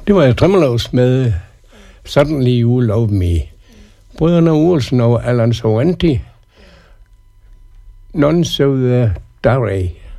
Det var Tremolows med Suddenly You Love Me. Brødrene Olsen og Alan Sorrenti. Nuns of the Darey.